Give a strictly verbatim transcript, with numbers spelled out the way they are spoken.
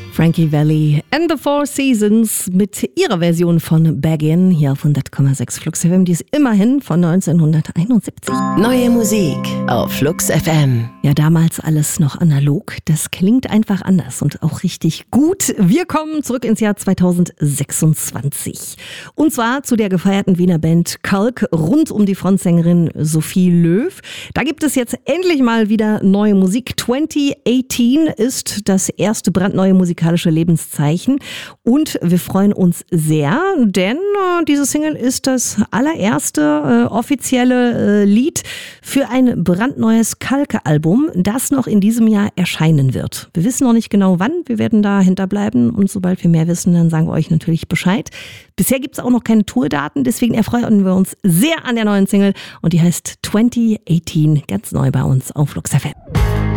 Frankie Valli and the Four Seasons mit ihrer Version von Baggin hier auf hundert Komma sechs Flux F M, die ist immerhin von neunzehnhunderteinundsiebzig. Neue Musik auf Flux F M. Ja, damals alles noch analog. Das klingt einfach anders und auch richtig gut. Wir kommen zurück ins Jahr zweitausendsechsundzwanzig. Und zwar zu der gefeierten Wiener Band Kalk rund um die Frontsängerin Sophie Löw. Da gibt es jetzt endlich mal wieder neue Musik. zwanzig achtzehn ist das erste brandneue musikalische Lebenszeichen. Und wir freuen uns sehr, denn äh, diese Single ist das allererste äh, offizielle äh, Lied für ein brandneues Kalk-Album, das noch in diesem Jahr erscheinen wird. Wir wissen noch nicht genau wann, wir werden dahinter bleiben und sobald wir mehr wissen, dann sagen wir euch natürlich Bescheid. Bisher gibt es auch noch keine Tourdaten, deswegen erfreuen wir uns sehr an der neuen Single und die heißt zwanzig achtzehn, ganz neu bei uns auf Flux F M.